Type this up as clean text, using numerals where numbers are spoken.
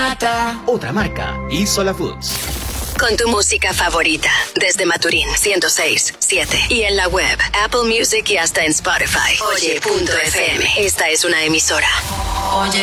Mata. Otra marca, Isola Foods. Con tu música favorita, desde Maturín 106.7 y en la web, Apple Music y hasta en Spotify. Oye.fm. Esta es una emisora. Oye.